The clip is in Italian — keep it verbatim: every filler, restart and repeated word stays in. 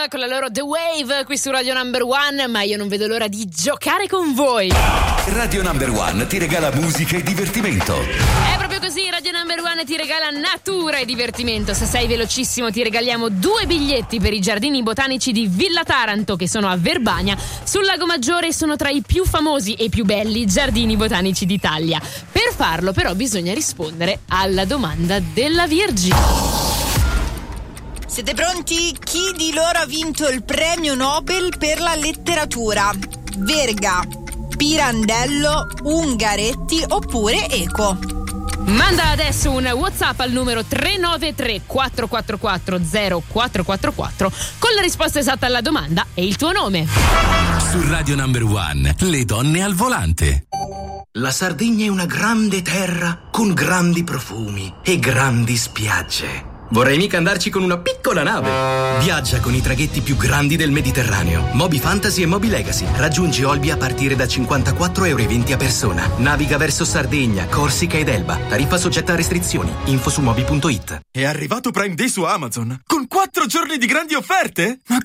con la loro The Wave qui su Radio Number One, ma io non vedo l'ora di giocare con voi. Radio Number One ti regala musica e divertimento. È proprio così, Radio Number One ti regala natura e divertimento. Se sei velocissimo ti regaliamo due biglietti per i giardini botanici di Villa Taranto, che sono a Verbania, sul Lago Maggiore. Sono tra i più famosi e più belli giardini botanici d'Italia. Per farlo però bisogna rispondere alla domanda della Virgine. Siete pronti? Chi di loro ha vinto il premio Nobel per la letteratura? Verga, Pirandello, Ungaretti oppure Eco? Manda adesso un WhatsApp al numero tre nove tre quattro quattro quattro zero quattro quattro quattro con la risposta esatta alla domanda e il tuo nome. Su Radio Number One, le donne al volante. La Sardegna è una grande terra con grandi profumi e grandi spiagge. Vorrei mica andarci con una piccola nave. Viaggia con i traghetti più grandi del Mediterraneo. Moby Fantasy e Moby Legacy. Raggiungi Olbia a partire da cinquantaquattro euro e venti a persona. Naviga verso Sardegna, Corsica ed Elba. Tariffa soggetta a restrizioni. Info su moby punto it. È arrivato Prime Day su Amazon con quattro giorni di grandi offerte? Ma